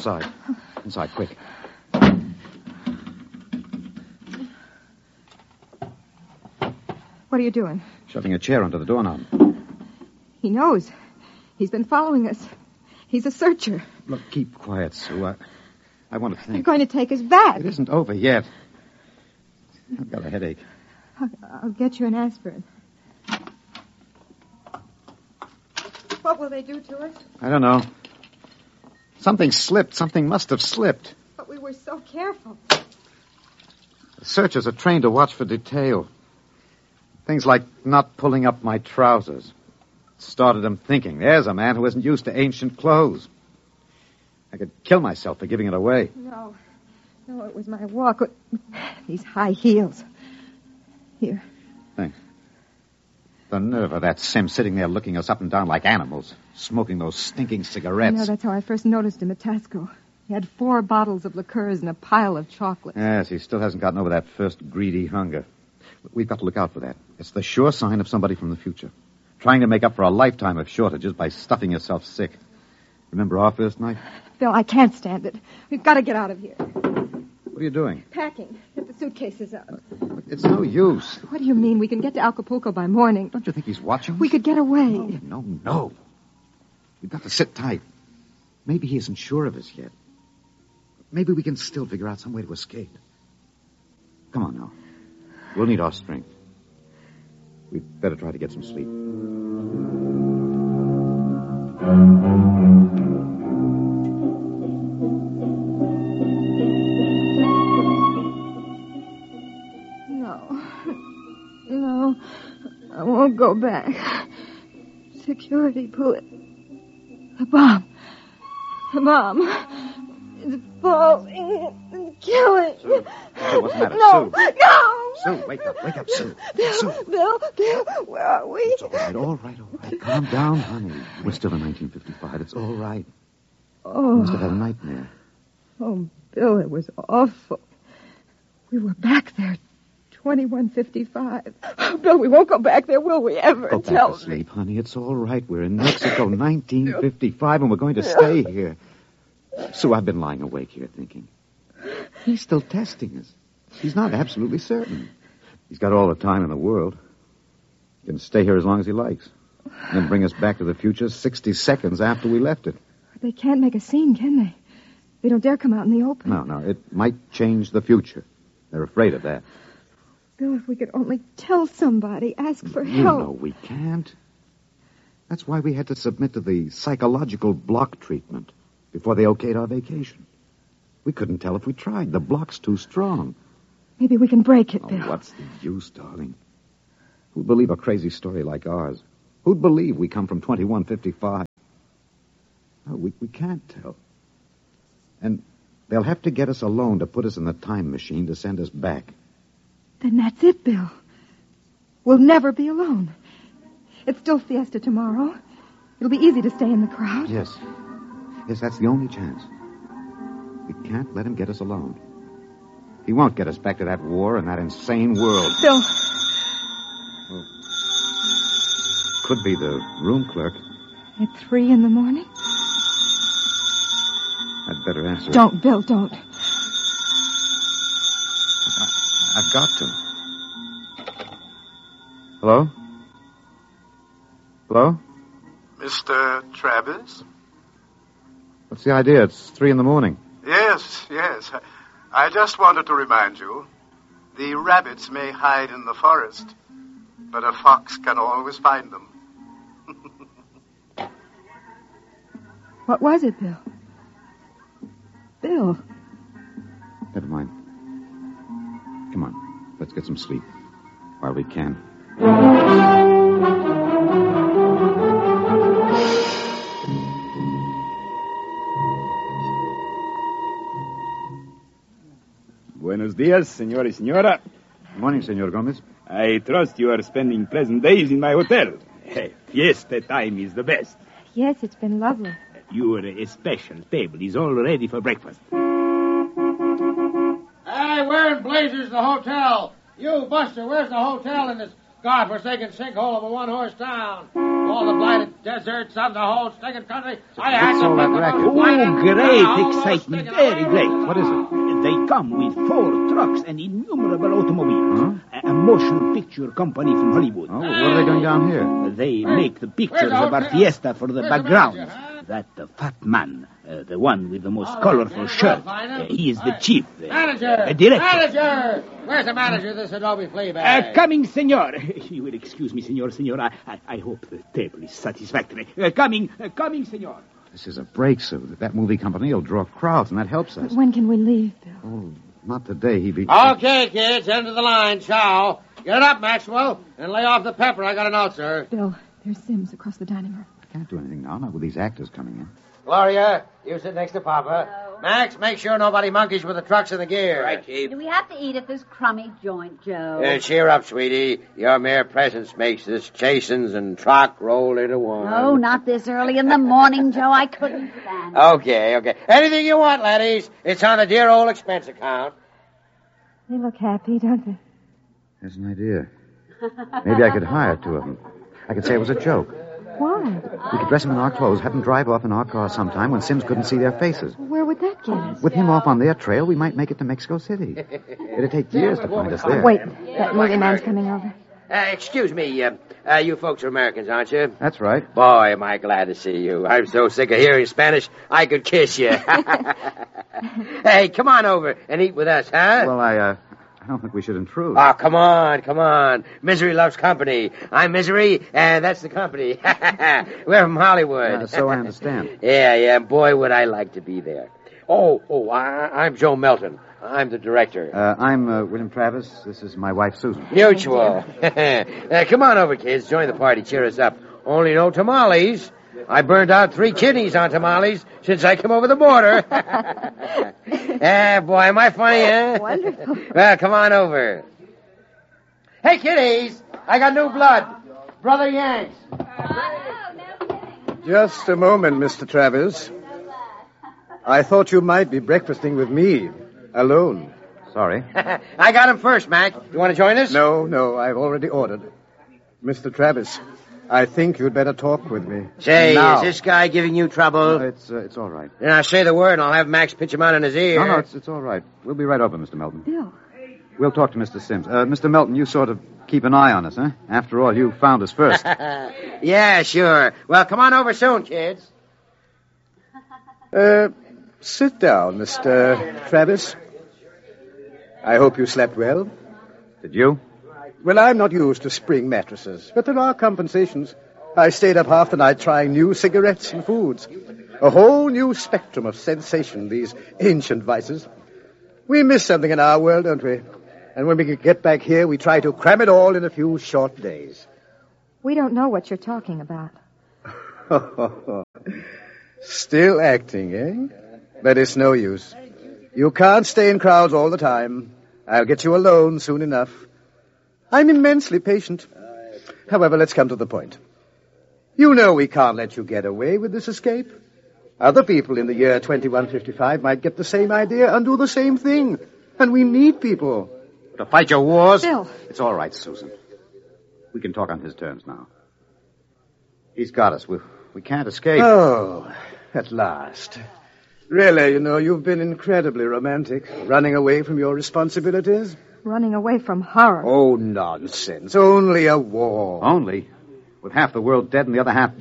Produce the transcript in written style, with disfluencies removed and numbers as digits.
inside. Inside, quick. What are you doing? Shoving a chair under the doorknob. He knows. He's been following us. He's a searcher. Look, keep quiet, Sue. I want to They're think. going to take us back. It isn't over yet. I've got a headache. I'll get you an aspirin. What will they do to us? I don't know. Something slipped. Something must have slipped. But we were so careful. The searchers are trained to watch for detail. Things like not pulling up my trousers. It started them thinking, there's a man who isn't used to ancient clothes. I could kill myself for giving it away. No, it was my walk. These high heels. Here. Thanks. The nerve of that Sim sitting there looking us up and down like animals, smoking those stinking cigarettes. I know, that's how I first noticed him at Tasco. He had 4 bottles of liqueurs and a pile of chocolates. Yes, he still hasn't gotten over that first greedy hunger. We've got to look out for that. It's the sure sign of somebody from the future. Trying to make up for a lifetime of shortages by stuffing yourself sick. Remember our first night? Phil, I can't stand it. We've got to get out of here. What are you doing? Packing. Get the suitcases up. It's no use. What do you mean? We can get to Acapulco by morning. Don't you think he's watching us? We could get away. No. We've got to sit tight. Maybe he isn't sure of us yet. Maybe we can still figure out some way to escape. Come on now. We'll need our strength. We'd better try to get some sleep. No, I won't go back. Security, pull it. The bomb. It's falling and killing. Sue, what's the matter? No. Sue, wake up, Sue. Bill, where are we? It's all right. Calm down, honey. We're still in 1955. It's all right. Oh. You must have had a nightmare. Oh, Bill, it was awful. We were back there, 2155. Oh, Bill, we won't go back there, will we ever? Go back to sleep, honey. It's all right. We're in Mexico, 1955, and we're going to stay here. Sue, I've been lying awake here thinking. He's still testing us. He's not absolutely certain. He's got all the time in the world. He can stay here as long as he likes. And then bring us back to the future 60 seconds after we left it. They can't make a scene, can they? They don't dare come out in the open. No. It might change the future. They're afraid of that. Bill, if we could only tell somebody, ask for help. You know we can't. That's why we had to submit to the psychological block treatment before they okayed our vacation. We couldn't tell if we tried. The block's too strong. Maybe we can break it, Bill. What's the use, darling? Who'd believe a crazy story like ours? Who'd believe we come from 2155? No, we can't tell. And they'll have to get us alone to put us in the time machine to send us back. Then that's it, Bill. We'll never be alone. It's still fiesta tomorrow. It'll be easy to stay in the crowd. Yes, that's the only chance. We can't let him get us alone. He won't get us back to that war and that insane world. Bill. Well, could be the room clerk. At 3 in the morning? I'd better answer. Don't, Bill, don't. I've got to. Hello? Hello? Mr. Travis? What's the idea? It's 3 in the morning. Yes. I just wanted to remind you, the rabbits may hide in the forest, but a fox can always find them. What was it, Bill? Bill. Never mind. Come on. Let's get some sleep. While we can. Buenos dias, señor y señora. Good morning, Senor Gomez. I trust you are spending pleasant days in my hotel. Fiesta time is the best. Yes, it's been lovely. Your special table is all ready for breakfast. Hey, where in blazes the hotel? You, Buster, where's the hotel in this godforsaken sinkhole of a one-horse town? All the blighted deserts of the whole stinking country. I had What's to all that pick racket? them up. Oh, great excitement. Very great. What is it? They come with 4 trucks and innumerable automobiles. A motion picture company from Hollywood. Oh, what are they doing down here? They make the pictures of our fiesta for the background. That fat man, the one with the most colorful shirt, he is the chief. Manager! Director. Manager! Where's the manager of this Adobe flea bag? Coming, senor. You will excuse me, senor. I hope the table is satisfactory. Coming, senor. This is a break, Sue. That movie company will draw crowds, and that helps us. When can we leave, Bill? Oh, not today. He'd be... Okay, kids, end of the line. Ciao. Get it up, Maxwell, and lay off the pepper. I got a note, sir. Bill, there's Sims across the dining room. I can't do anything now, not with these actors coming in. Gloria, you sit next to Papa. Hello. Max, make sure nobody monkeys with the trucks and the gear. Right, Chief. Do we have to eat at this crummy joint, Joe? Cheer up, sweetie. Your mere presence makes this chasins and truck roll into one. Oh, not this early in the morning, Joe. I couldn't stand it. Okay. Anything you want, laddies. It's on the dear old expense account. They look happy, don't they? There's an idea. Maybe I could hire 2 of them. I could say it was a joke. Why? We could dress them in our clothes, have them drive off in our car sometime when Sims couldn't see their faces. Where would that get us? With him off on their trail, we might make it to Mexico City. It'd take years to find us there. Wait, that movie man's coming over. Excuse me, you folks are Americans, aren't you? That's right. Boy, am I glad to see you. I'm so sick of hearing Spanish, I could kiss you. Hey, come on over and eat with us, huh? Well, I don't think we should intrude. Oh, come on. Misery loves company. I'm Misery, and that's the company. We're from Hollywood. So I understand. Yeah, boy, would I like to be there. I'm Joe Melton. I'm the director. I'm William Travis. This is my wife, Susan. Mutual. Come on over, kids. Join the party. Cheer us up. Only no tamales. I burned out 3 kidneys on tamales since I came over the border. Boy, am I funny, huh? Wonderful. Well, come on over. Hey, kiddies, I got new blood. Brother Yanks. Just a moment, Mr. Travis. I thought you might be breakfasting with me, alone. Sorry. I got him first, Mac. You want to join us? No, I've already ordered. Mr. Travis, I think you'd better talk with me. Say, now. is this guy giving you trouble? It's all right. Then I'll say the word and I'll have Max pitch him out in his ear. No, it's all right. We'll be right over, Mr. Melton. Bill. We'll talk to Mr. Sims. Mr. Melton, you sort of keep an eye on us, huh? After all, you found us first. Yeah, sure. Well, come on over soon, kids. Sit down, Mr. Travis. I hope you slept well. Did you? Well, I'm not used to spring mattresses, but there are compensations. I stayed up half the night trying new cigarettes and foods. A whole new spectrum of sensation, these ancient vices. We miss something in our world, don't we? And when we get back here, we try to cram it all in a few short days. We don't know what you're talking about. Still acting, eh? But it's no use. You can't stay in crowds all the time. I'll get you alone soon enough. I'm immensely patient. However, let's come to the point. You know we can't let you get away with this escape. Other people in the year 2155 might get the same idea and do the same thing. And we need people. To fight your wars? Bill. It's all right, Susan. We can talk on his terms now. He's got us. We can't escape. Oh, at last. Really, you've been incredibly romantic, running away from your responsibilities. Running away from horror. Oh, nonsense. Only a war. Only? With half the world dead and the other half